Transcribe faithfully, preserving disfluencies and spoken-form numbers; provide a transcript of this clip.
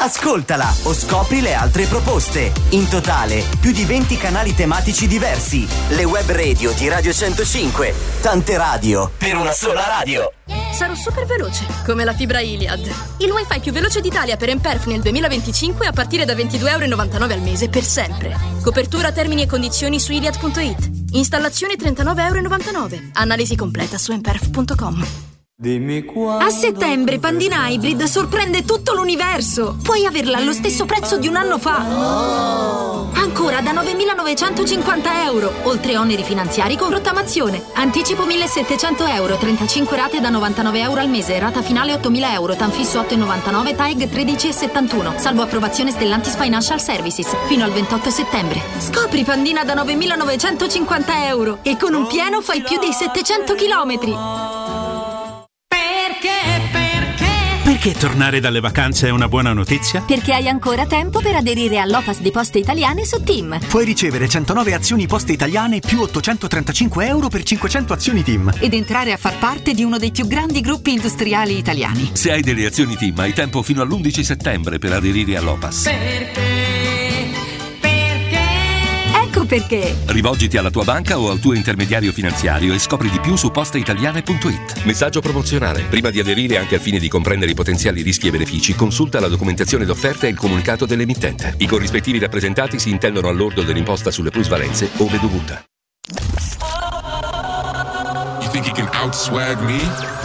Ascoltala o scopri le altre proposte. In totale, più di venti canali tematici diversi. Le web radio di Radio centocinque. Tante radio per una sola radio. Sarò super veloce, come la fibra Iliad. Il wifi più veloce d'Italia per Emperf nel duemilaventicinque a partire da ventidue virgola novantanove euro al mese per sempre. Copertura, termini e condizioni su iliad punto it. Installazione trentanove virgola novantanove euro. Analisi completa su emperf punto com. A settembre Pandina Hybrid sorprende tutto l'universo. Puoi averla allo stesso prezzo di un anno fa. Ancora da novemilanovecentocinquanta euro, oltre oneri finanziari con rottamazione. Anticipo millesettecento euro, trentacinque rate da novantanove euro al mese, rata finale ottomila euro, Tanfisso otto virgola novantanove, T A E G tredici virgola settantuno, salvo approvazione Stellantis Financial Services, fino al ventotto settembre. Scopri Pandina da novemilanovecentocinquanta euro e con un pieno fai più di settecento chilometri. Perché tornare dalle vacanze è una buona notizia? Perché hai ancora tempo per aderire all'Opas di Poste Italiane su Team. Puoi ricevere centonove azioni Poste Italiane più ottocentotrentacinque euro per cinquecento azioni Team. Ed entrare a far parte di uno dei più grandi gruppi industriali italiani. Se hai delle azioni Team hai tempo fino all'undici settembre per aderire all'Opas. Perché? Ecco perché. Rivolgiti alla tua banca o al tuo intermediario finanziario e scopri di più su posteitaliane punto it. Messaggio promozionale. Prima di aderire, anche al fine di comprendere i potenziali rischi e benefici, consulta la documentazione d'offerta e il comunicato dell'emittente. I corrispettivi rappresentati si intendono al lordo dell'imposta sulle plusvalenze ove dovuta. You think you can outswag me?